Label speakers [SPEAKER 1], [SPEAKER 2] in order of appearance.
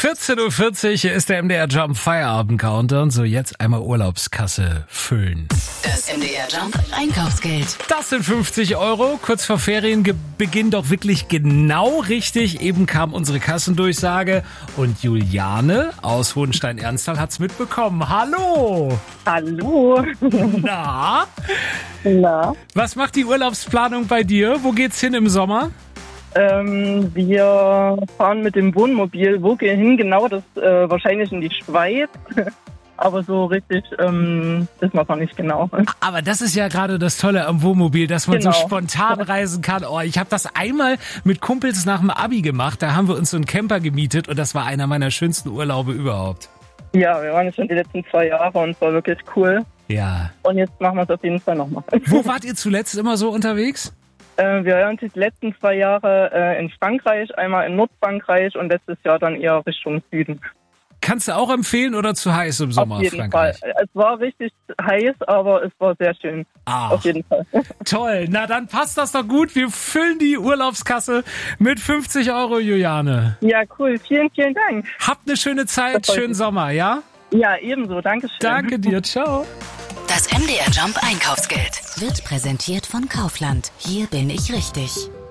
[SPEAKER 1] 14.40 Uhr, hier ist der MDR Jump Feierabend Countdown. So, jetzt einmal Urlaubskasse füllen.
[SPEAKER 2] Das MDR Jump Einkaufsgeld.
[SPEAKER 1] Das sind 50 Euro. Kurz vor Ferienbeginn doch wirklich genau richtig. Eben kam unsere Kassendurchsage und Juliane aus Hohenstein-Ernsthal hat's mitbekommen. Hallo!
[SPEAKER 3] Hallo.
[SPEAKER 1] Na?
[SPEAKER 3] Na?
[SPEAKER 1] Was macht die Urlaubsplanung bei dir? Wo geht's hin im Sommer?
[SPEAKER 3] Wir fahren mit dem Wohnmobil. Wo gehen hin? Genau, das wahrscheinlich in die Schweiz. Aber so richtig wissen wir noch nicht genau.
[SPEAKER 1] Aber das ist ja gerade das Tolle am Wohnmobil, dass man so
[SPEAKER 3] Genau.
[SPEAKER 1] spontan reisen kann. Oh, ich habe das einmal mit Kumpels nach dem Abi gemacht. Da haben wir uns so einen Camper gemietet und das war einer meiner schönsten Urlaube überhaupt.
[SPEAKER 3] Ja, wir waren jetzt schon die letzten 2 Jahre und es war wirklich cool.
[SPEAKER 1] Ja.
[SPEAKER 3] Und jetzt machen wir es auf jeden Fall nochmal.
[SPEAKER 1] Wo wart ihr zuletzt immer so unterwegs?
[SPEAKER 3] Wir waren die letzten 2 Jahre in Frankreich, einmal in Nordfrankreich und letztes Jahr dann eher Richtung Süden.
[SPEAKER 1] Kannst du auch empfehlen oder zu heiß im Sommer,
[SPEAKER 3] Auf jeden
[SPEAKER 1] Frankreich?
[SPEAKER 3] Fall. Es war richtig heiß, aber es war sehr schön. Auf jeden Fall.
[SPEAKER 1] Toll. Na, dann passt das doch gut. Wir füllen die Urlaubskasse mit 50 Euro, Juliane.
[SPEAKER 3] Ja, cool. Vielen, vielen Dank.
[SPEAKER 1] Habt eine schöne Zeit, schönen Sommer, ja?
[SPEAKER 3] Ja, ebenso. Dankeschön.
[SPEAKER 1] Danke dir. Ciao.
[SPEAKER 2] Das MDR Jump Einkaufsgeld wird präsentiert von Kaufland. Hier bin ich richtig.